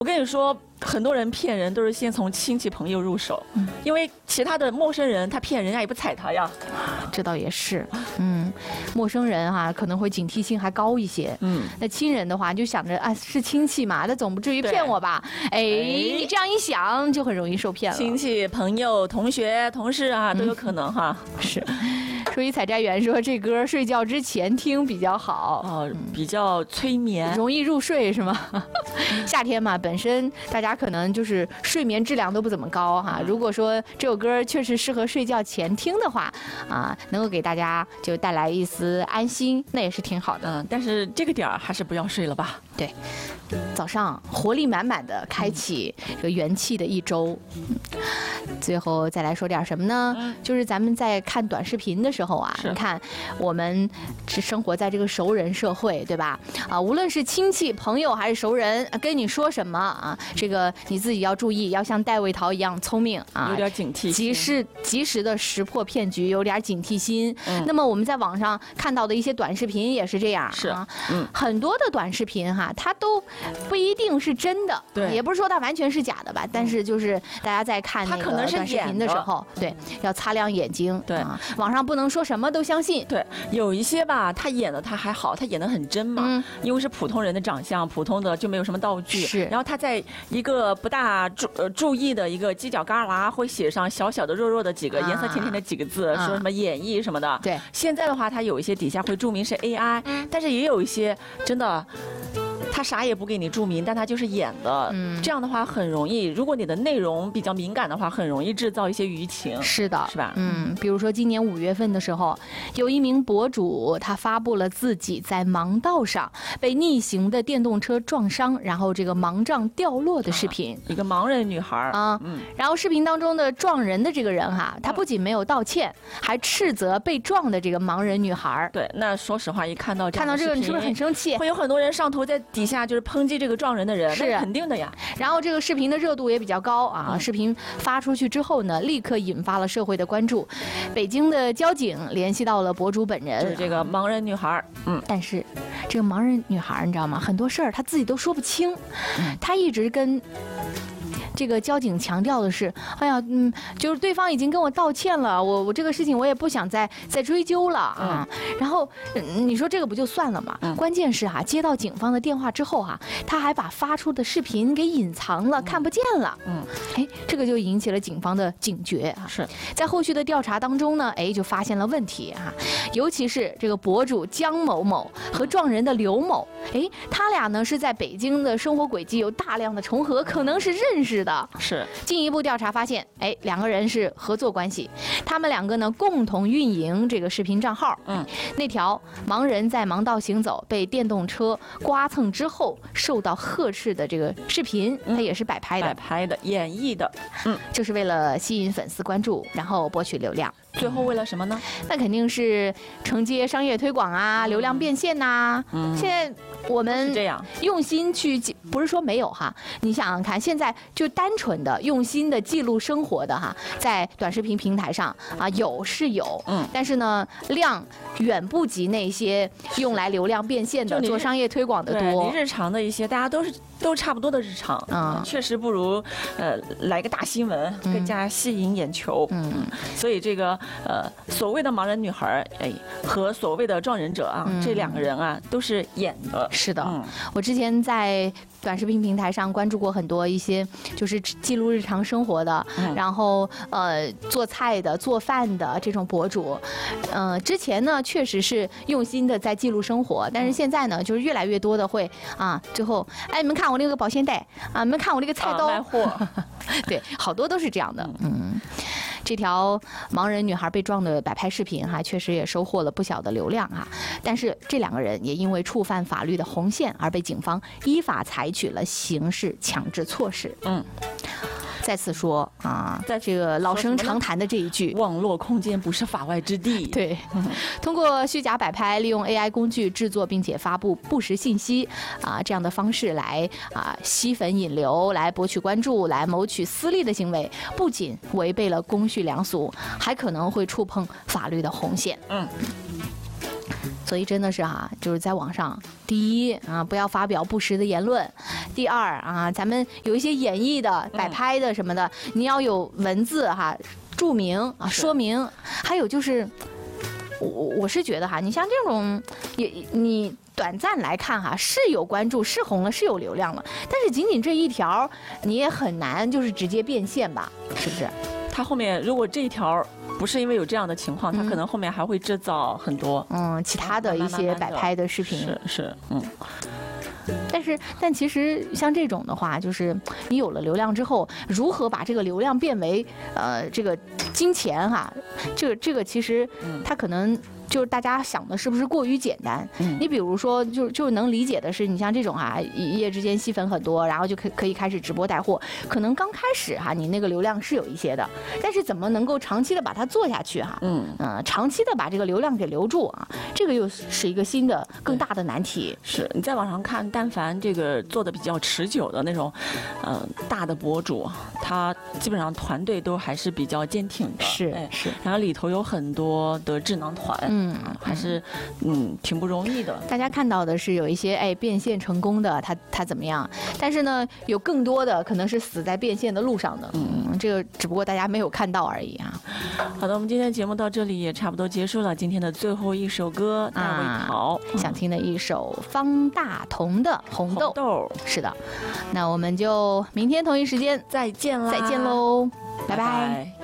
我跟你说，很多人骗人都是先从亲戚朋友入手，因为其他的陌生人他骗人家也不踩他呀。 这倒也是，陌生人可能会警惕性还高一些，那亲人的话就想着啊是亲戚嘛，他总不至于骗我吧？你这样一想就很容易受骗了。 亲戚、朋友、同学、同事都有可能哈。 是。说一采摘员说这歌睡觉之前听比较好， 比较催眠， 容易入睡是吗？夏天嘛，本身大家可能就是睡眠质量都不怎么高哈。如果说这首歌确实适合睡觉前听的话，能够给大家就带来一丝安心，那也是挺好的。 但是这个点儿还是不要睡了吧。 对，早上活力满满的开启这个元气的一周。最后再来说点什么呢？就是咱们在看短视频的时候你看我们是生活在这个熟人社会，对吧？无论是亲戚、朋友还是熟人，跟你说什么这个你自己要注意，要像戴维陶一样聪明有点警惕心， 及时的识破骗局，有点警惕心。那么我们在网上看到的一些短视频也是这样，很多的短视频它都不一定是真的， 对， 也不是说它完全是假的吧，但是就是大家在看那个短视频的时候，对，要擦亮眼睛， 对， 网上不能说什么都相信， 对，有一些吧，他演的他还好，他演的很真嘛，因为是普通人的长相，普通的就没有什么道具， 是， 然后他在一个不大注意的一个犄角旮旯会写上小小的弱弱的几个颜色甜甜的几个字，说什么演绎什么的， 对， 现在的话，他有一些底下会注明是 AI，但是也有一些真的。他啥也不给你注明，但他就是演的，这样的话很容易，如果你的内容比较敏感的话，很容易制造一些舆情。 是的， 是吧？ 比如说今年5月份的时候，有一名博主他发布了自己在盲道上被逆行的电动车撞伤，然后这个盲杖掉落的视频。 一个盲人女孩然后视频当中的撞人的这个人他不仅没有道歉，还斥责被撞的这个盲人女孩。 对，那说实话，一看到这个， 你是不是很生气？ 会有很多人上头在底下就是抨击这个撞人的人，是肯定的呀。 然后这个视频的热度也比较高视频发出去之后呢，立刻引发了社会的关注。北京的交警联系到了博主本人， 就是这个盲人女孩。 但是这个盲人女孩你知道吗？很多事儿她自己都说不清，她一直跟这个交警强调的是，就是对方已经跟我道歉了，我这个事情我也不想再追究了然后你说这个不就算了吗？关键是接到警方的电话之后他还把发出的视频给隐藏了，看不见了。这个就引起了警方的警觉是在后续的调查当中呢，就发现了问题尤其是这个博主江某某和撞人的刘某，他俩呢是在北京的生活轨迹有大量的重合，可能是认识的。 是进一步调查发现，两个人是合作关系，他们两个呢共同运营这个视频账号。那条盲人在盲道行走被电动车刮蹭之后受到呵斥的这个视频，它也是摆拍的、演绎的， 就是为了吸引粉丝关注，然后博取流量。 最后为了什么呢？ 那肯定是承接商业推广流量变现现在我们这样用心去，不是说没有你想想看，现在就单纯的用心的记录生活的在短视频平台上有是有，但是呢量远不及那些用来流量变现的做商业推广的多。 你日常的一些大家都差不多的日常，确实不如来个大新闻更加吸引眼球。所以这个所谓的盲人女孩和所谓的撞人者这两个人都是演的。 是的，我之前在短视频平台上关注过很多一些就是记录日常生活的，然后做菜的、做饭的这种博主，之前呢确实是用心的在记录生活，但是现在呢就是越来越多的会最后你们看我那个保鲜袋你们看我那个菜刀， 卖货对，好多都是这样的。这条盲人女孩被撞的摆拍视频确实也收获了不小的流量但是这两个人也因为触犯法律的红线而被警方依法采取了刑事强制措施。再次说在这个老生常谈的这一句， 网络空间不是法外之地。 对，通过虚假摆拍，利用 AI 工具制作并且发布不实信息这样的方式来吸粉引流，来博取关注，来谋取私利的行为，不仅违背了公序良俗，还可能会触碰法律的红线。 所以真的是就是在网上，第一不要发表不实的言论，第二咱们有一些演绎的、摆拍的什么的，你要有文字注明说明，还有就是。我是觉得你像这种你短暂来看是有关注，是红了，是有流量了，但是仅仅这一条你也很难就是直接变现吧，是不是？ 他后面如果这一条不是因为有这样的情况，他可能后面还会制造很多其他的一些摆拍的视频， 是但其实像这种的话，就是你有了流量之后，如何把这个流量变为这个金钱这个其实它可能就是大家想的是不是过于简单？你比如说，就能理解的是，你像这种一夜之间吸粉很多，然后就可以开始直播带货，可能刚开始你那个流量是有一些的，但是怎么能够长期的把它做下去长期的把这个流量给留住这个又是一个新的更大的难题。 是你在网上看，但凡这个做的比较持久的那种大的博主，他基本上团队都还是比较坚挺的， 是， 然后里头有很多的智囊团。还是挺不容易的。 大家看到的是有一些变现成功的，他怎么样？但是呢，有更多的可能是死在变现的路上的。这个只不过大家没有看到而已好的，我们今天的节目到这里也差不多结束了。今天的最后一首歌，大卫桃想听的一首方大同的《红豆》。是的，那我们就明天同一时间再见啦！ 再见喽，拜拜。